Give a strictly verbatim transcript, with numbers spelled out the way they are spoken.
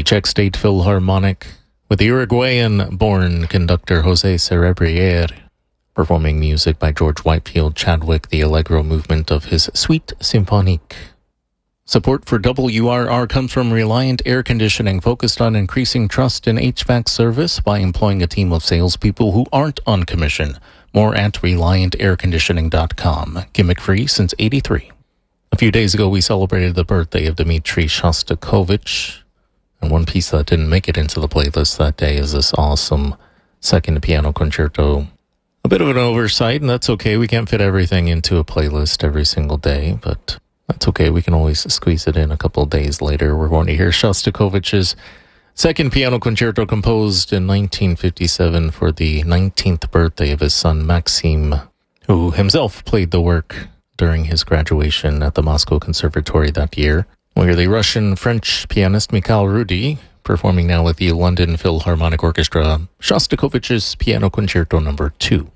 Czech State Philharmonic with the Uruguayan-born conductor Jose Cerebrier performing music by George Whitefield Chadwick, the Allegro movement of his Suite Symphonique. Support for W R R comes from Reliant Air Conditioning, focused on increasing trust in H V A C service by employing a team of salespeople who aren't on commission. More at reliant air conditioning dot com. Gimmick-free since eighty-three. A few days ago, we celebrated the birthday of Dmitri Shostakovich, and one piece that didn't make it into the playlist that day is this awesome second piano concerto. A bit of an oversight, and that's okay. We can't fit everything into a playlist every single day, but that's okay. We can always squeeze it in a couple of days later. We're going to hear Shostakovich's second piano concerto, composed in nineteen fifty-seven for the nineteenth birthday of his son Maxim, who himself played the work during his graduation at the Moscow Conservatory that year. We hear the Russian-French pianist Mikhail Rudy performing now with the London Philharmonic Orchestra, Shostakovich's Piano Concerto Number two.